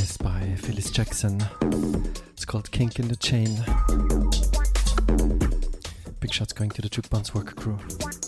This by Phyllis Jackson. It's called Kink in the Chain. Big shots going to the Jukebox Work crew.